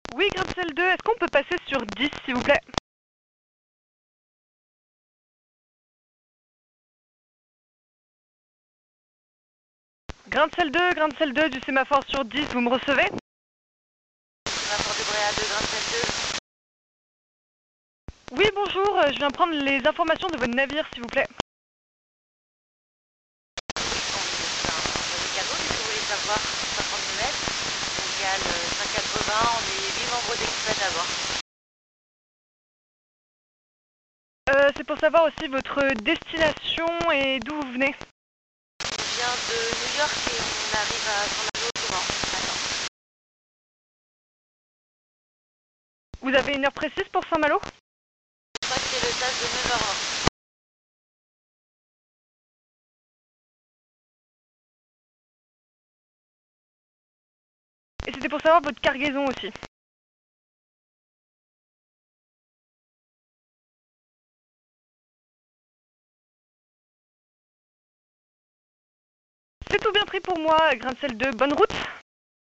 Oui, Grimsel 2, est-ce qu'on peut passer sur 10 s'il vous plaît? Grimsel 2, du sémaphore sur 10, vous me recevez? Sémaphore de Bréa 2, Grimsel 2. Oui, bonjour, je viens prendre les informations de votre navire s'il vous plaît. Oui, c'est un canot, si vous voulez savoir, 52 mètres, mondial 180, on est 8 membres d'exped à bord. C'est pour savoir aussi votre destination et d'où vous venez. On vient de New York et on arrive à Saint-Malo demain matin. Vous avez une heure précise pour Saint-Malo? Je crois que c'est le stage de 9h20. Et c'était pour savoir votre cargaison aussi. C'est tout bien pris pour moi, Grimsel 2, bonne route!